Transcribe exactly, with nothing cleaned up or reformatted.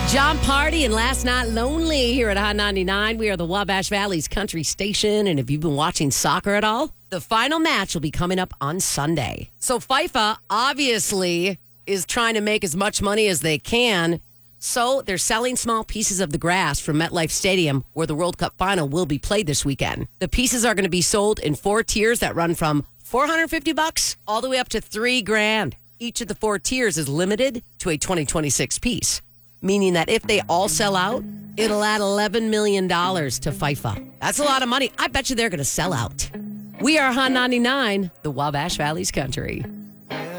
John Party and Last Night Lonely here at Hot ninety-nine. We are the Wabash Valley's country station. And if you've been watching soccer at all, the final match will be coming up on Sunday. So FIFA obviously is trying to make as much money as they can. So they're selling small pieces of the grass from MetLife Stadium where the World Cup final will be played this weekend. The pieces are going to be sold in four tiers that run from four hundred fifty bucks all the way up to three grand. Each of the four tiers is limited to a twenty twenty-six piece, meaning that if they all sell out, it'll add eleven million dollars to FIFA. That's a lot of money. I bet you they're going to sell out. We are Hot ninety-nine, the Wabash Valley's country.